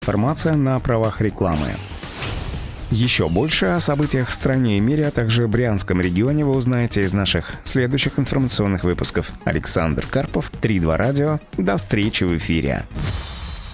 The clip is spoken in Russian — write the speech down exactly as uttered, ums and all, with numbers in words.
Информация на правах рекламы. Еще больше о событиях в стране и мире, а также Брянском регионе вы узнаете из наших следующих информационных выпусков. Александр Карпов, три два радио. До встречи в эфире.